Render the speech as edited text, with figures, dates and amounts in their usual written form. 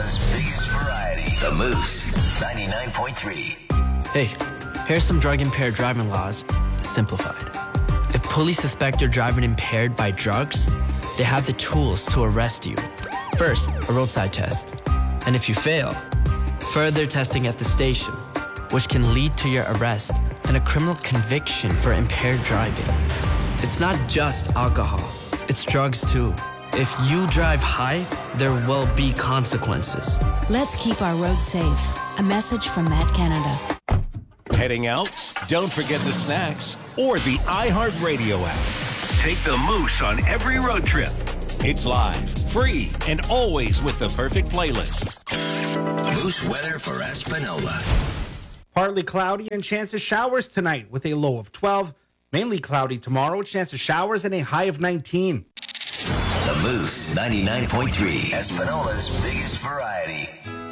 Espanola's biggest variety. The Moose 99.3. Hey, here's some drug-impaired driving laws, simplified. If police suspect you're driving impaired by drugs, they have the tools to arrest you. First, a roadside test. And if you fail, further testing at the station, which can lead to your arrest and a criminal conviction for impaired driving. It's not just alcohol, it's drugs too. If you drive high, there will be consequences. Let's keep our roads safe. A message from Matt Canada. Heading out? Don't forget the snacks or the iHeartRadio app. Take the Moose on every road trip. It's live, free, and always with the perfect playlist. Moose weather for Espanola. Partly cloudy and chance of showers tonight with a low of 12. Mainly cloudy tomorrow, chance of showers and a high of 19. The Moose 99.3. Espanola's biggest variety.